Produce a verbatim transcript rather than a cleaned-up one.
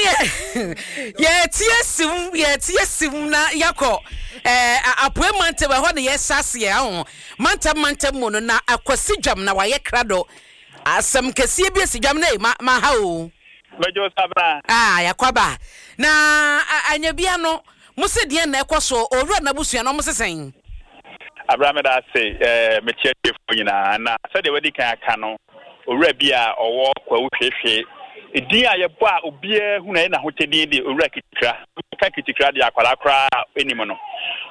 ye tie sim ye tie sim na yakọ eh apoe mante ba ho ne ye sase ya ho manta manta mu no na akwasi dwam na waye krado asem kese bi esi dwam na ma, ma ha o mejo sabra ah yakwaba na anya bia no musi de na ekoso owura na busua no musesen Abraham da say eh me chie fo nyina na se de wadi kan aka no owura bia owo kwa uhwehwe edin a yebo a obia hu na na hotedin de owura kitikra ka kitikra de akwala kra enimo no